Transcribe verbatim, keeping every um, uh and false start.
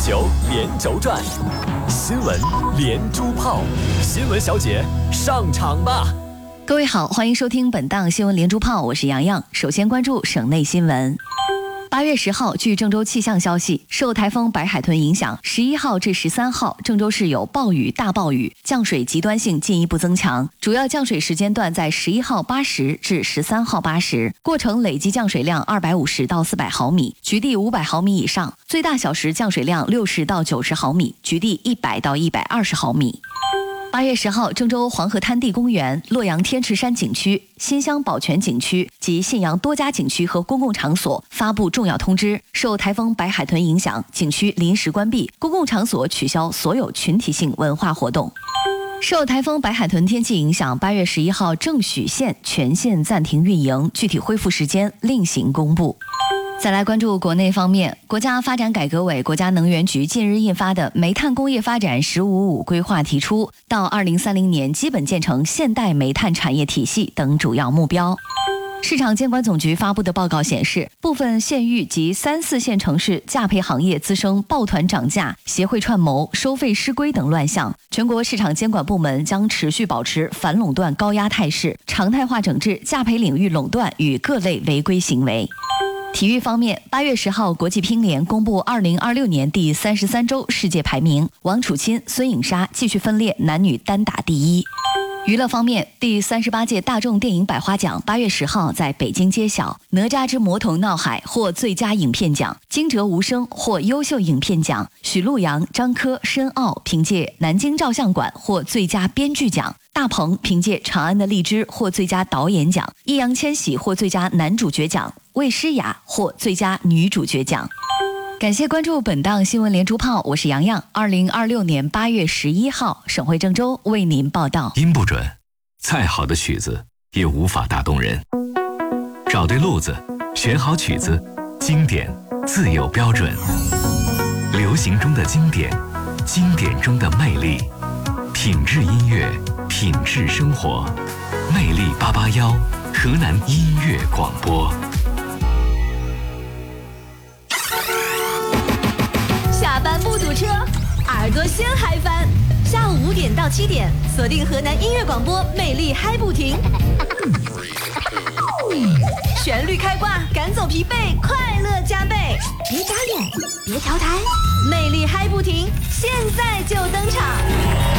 球连轴转，新闻连珠炮，新闻小姐上场吧！ 各位好，欢迎收听本档新闻连珠炮，我是洋洋。首先关注省内新闻。八月十号，据郑州气象消息，受台风白海豚影响，十一号至十三号，郑州市有暴雨、大暴雨，降水极端性进一步增强。主要降水时间段在十一号八时至十三号八时，过程累计降水量二百五十到四百毫米，局地五百毫米以上，最大小时降水量六十到九十毫米，局地一百到一百二十毫米。八月十号，郑州黄河滩地公园、洛阳天池山景区、新乡保全景区及信阳多家景区和公共场所发布重要通知，受台风白海豚影响，景区临时关闭，公共场所取消所有群体性文化活动。受台风白海豚天气影响，八月十一号郑许县全线暂停运营，具体恢复时间另行公布。再来关注国内方面，国家发展改革委、国家能源局近日印发的《煤炭工业发展“十五五”规划》提出，到二零三零年基本建成现代煤炭产业体系等主要目标。市场监管总局发布的报告显示，部分县域及三四线城市价配行业滋生抱团涨价、协会串谋、收费失规等乱象，全国市场监管部门将持续保持反垄断高压态势，常态化整治价配领域垄断与各类违规行为。体育方面，八月十号，国际乒联公布二零二六年第三十三周世界排名，王楚钦、孙颖莎继续分列男女单打第一。娱乐方面，第三十八届大众电影百花奖八月十号在北京揭晓，《哪吒之魔童闹海》获最佳影片奖，《惊蛰无声》获优秀影片奖，许陆阳、张科、申奥凭借《南京照相馆》获最佳编剧奖，大鹏凭借《长安的荔枝》获最佳导演奖，易烊千玺获最佳男主角奖，魏诗雅获最佳女主角奖。感谢关注本档新闻连珠炮，我是洋洋。二零二六年八月十一号，省会郑州为您报道。 音不准，再好的曲子也无法打动人。找对路子，选好曲子，经典自有标准。流行中的经典，经典中的魅力，品质音乐，品质生活。魅力八八幺，河南音乐广播。 下班不堵车，耳朵先嗨翻。下午五点到七点，锁定河南音乐广播，魅力嗨不停。旋律开挂，赶走疲惫，快乐加倍。别眨眼，别调台，魅力嗨不停，现在就登场。